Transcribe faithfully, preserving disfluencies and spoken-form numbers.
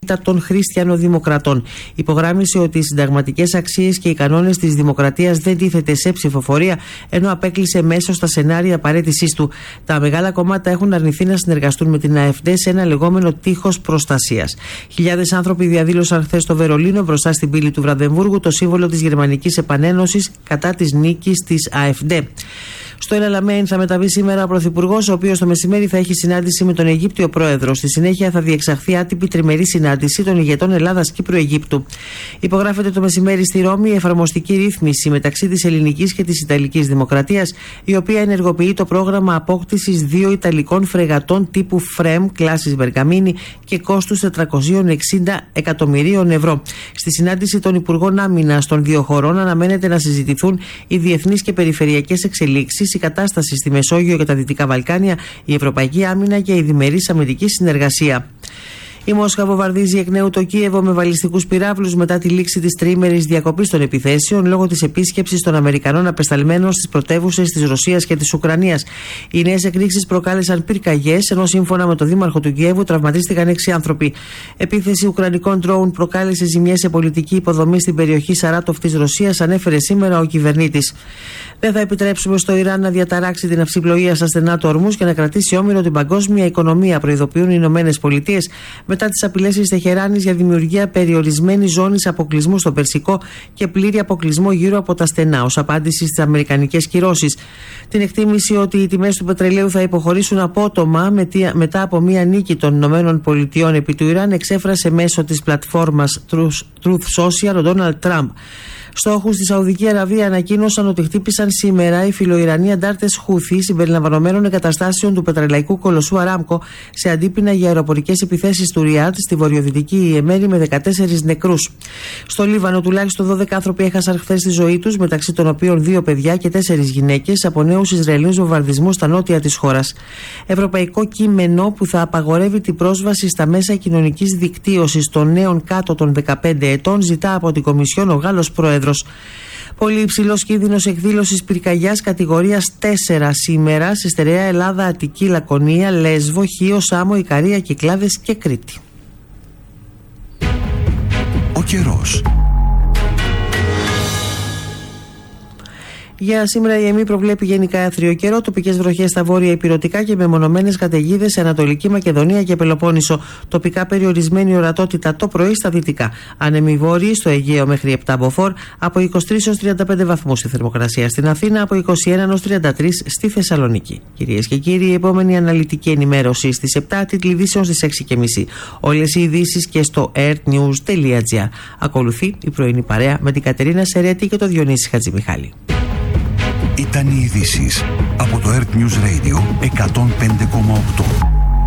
των χριστιανοδημοκρατών. Υπογράμμισε ότι οι συνταγματικές αξίες και οι κανόνες της δημοκρατίας δεν τίθεται σε ψηφοφορία, ενώ απέκλεισε μέσω στα σενάρια παραίτησής του. Τα μεγάλα κόμματα έχουν αρνηθεί να συνεργαστούν με την ΑΕΦΔ σε ένα λεγόμενο τείχος προστασίας. Χιλιάδες άνθρωποι διαδήλωσαν χθες στο Βερολίνο μπροστά στην πύλη του Βραντεμβούργου το σύμβολο της Γερμανικής Επανένωσης κατά της νίκης της ΑΕΦΔ. Στο Ελαλαμέιν θα μεταβεί σήμερα ο Πρωθυπουργός, ο οποίος το μεσημέρι θα έχει συνάντηση με τον Αιγύπτιο Πρόεδρο. Στη συνέχεια θα διεξαχθεί άτυπη τριμερή συνάντηση των ηγετών Ελλάδας, Κύπρου, Αιγύπτου. Υπογράφεται το μεσημέρι στη Ρώμη η εφαρμοστική ρύθμιση μεταξύ της ελληνικής και της ιταλικής δημοκρατίας, η οποία ενεργοποιεί το πρόγραμμα απόκτησης δύο ιταλικών φρεγατών τύπου Φρέμ, κλάσης Μπεργαμίνη και κόστους τετρακόσια εξήντα εκατομμυρίων ευρώ. Στη συνάντηση των Υπουργών Άμυνας των δύο χωρών αναμένεται να συζητηθούν οι διεθνείς και περιφερειακές εξελίξεις, η κατάσταση στη Μεσόγειο και τα Δυτικά Βαλκάνια, η Ευρωπαϊκή Άμυνα και η διμερής αμυντική συνεργασία. Η Μόσχα βομβαρδίζει εκ νέου το Κίεβο με βαλιστικούς πυράβλους μετά τη λήξη της τριήμερης διακοπής των επιθέσεων λόγω της επίσκεψης των Αμερικανών απεσταλμένων στις πρωτεύουσες της Ρωσίας και της Ουκρανίας. Οι νέες εκρήξεις προκάλεσαν πυρκαγιές, ενώ σύμφωνα με το δήμαρχο του Κιέβου τραυματίστηκαν έξι άνθρωποι. Επίθεση ουκρανικών ντρόουν προκάλεσε ζημιές σε πολιτική υποδομή στην περιοχή Σαράτοφ της Ρωσίας, ανέφερε σήμερα ο κυβερνήτης. Δεν θα επιτρέψουμε στο Ιράν να διαταράξει την αυσιπλοεία στα στενά του Ορμούζ και να κρατήσει όμοιρο την παγκόσμια οικονομία, προειδοποιούν οι Ηνωμένες Πολιτείες μετά τις απειλές της Τεχεράνης για δημιουργία περιορισμένης ζώνης αποκλεισμού στο Περσικό και πλήρη αποκλεισμό γύρω από τα στενά, ως απάντηση στις αμερικανικές κυρώσεις. Την εκτίμηση ότι οι τιμές του πετρελαίου θα υποχωρήσουν απότομα μετά από μία νίκη των Ηνωμένων Πολιτειών επί του Ιράν εξέφρασε μέσω της πλατφόρμας Truth Social ο Ντόναλντ Τραμπ. Στόχους στη Σαουδική Αραβία ανακοίνωσαν ότι χτύπησαν σήμερα οι φιλοϊρανοί αντάρτες Χούθι συμπεριλαμβανομένων εγκαταστάσεων του πετρελαϊκού κολοσσού Αράμκο σε αντίπεινα για αεροπορικές επιθέσεις του Ριάντ στη βορειοδυτική Ιεμένη με δεκατέσσερις νεκρούς. Στο Λίβανο τουλάχιστον δώδεκα άνθρωποι έχασαν χθες τη ζωή τους, μεταξύ των οποίων δύο παιδιά και τέσσερις γυναίκες, από νέους Ισραηλινούς βομβαρδισμούς στα νότια της χώρας. Ευρωπαϊκό κείμενο που θα απαγορεύει την πρόσβαση στα μέσα κοινωνικής δικτύωσης των νέων κάτω των δεκαπέντε ετών ζητά από την Κομισιόν ο Γάλλος Πρόεδρος. Πολύ υψηλός κίνδυνος εκδήλωσης πυρκαγιάς κατηγορίας τέσσερα σήμερα σε στερεά Ελλάδα, Αττική, Λακωνία, Λέσβο, Χίο, Σάμο, Ικαρία, Κυκλάδες και Κρήτη. Ο καιρός. Για σήμερα η ΕΜΗ προβλέπει γενικά άθριο καιρό, τοπικές βροχές στα βόρεια ηπειρωτικά και μεμονωμένες καταιγίδες σε Ανατολική Μακεδονία και Πελοπόννησο. Τοπικά περιορισμένη ορατότητα το πρωί στα δυτικά. Άνεμοι βόρειοι στο Αιγαίο μέχρι επτά μποφόρ, από είκοσι τρεις έως τριάντα πέντε βαθμούς η θερμοκρασία στην Αθήνα, από είκοσι ένα έως τριάντα τρεις στη Θεσσαλονίκη. Κυρίες και κύριοι, η επόμενη αναλυτική ενημέρωση στις επτά, τίτλοι ειδήσεων στις έξι και μισή. Όλες οι ειδήσεις και στο airnews τελεία gr. Ακολουθεί η πρωινή παρέα με την Κατερίνα Σερέτη και τον Διονύση Χατζημιχάλη. Ήταν οι ειδήσεις από το Earth News Radio εκατόν πέντε κόμμα οκτώ.